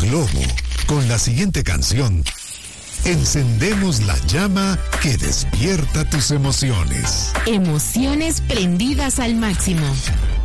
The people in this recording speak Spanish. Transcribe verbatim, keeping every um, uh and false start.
Globo. Con la siguiente canción, encendemos la llama que despierta tus emociones. Emociones prendidas al máximo.